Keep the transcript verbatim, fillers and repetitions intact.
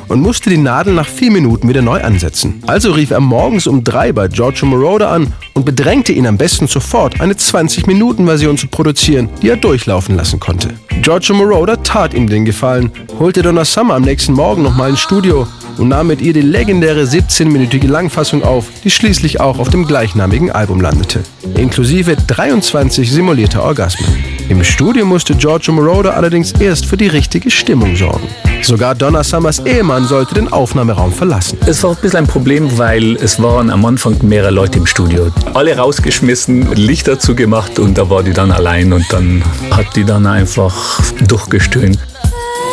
und musste die Nadel nach vier Minuten wieder neu ansetzen. Also rief er morgens um drei bei Giorgio Moroder an und bedrängte ihn am besten sofort, eine zwanzig-Minuten-Version zu produzieren, die er durchlaufen lassen konnte. Giorgio Moroder tat ihm den Gefallen, holte Donna Summer am nächsten Morgen nochmal ins Studio und nahm mit ihr die legendäre siebzehnminütige Langfassung auf, die schließlich auch auf dem gleichnamigen Album landete, inklusive dreiundzwanzig simulierter Orgasmen. Im Studio musste Giorgio Moroder allerdings erst für die richtige Stimmung sorgen. Sogar Donna Summers Ehemann sollte den Aufnahmeraum verlassen. Es war ein bisschen ein Problem, weil es waren am Anfang mehrere Leute im Studio. Alle rausgeschmissen, Lichter zugemacht und da war die dann allein und dann hat die dann einfach durchgestöhnt.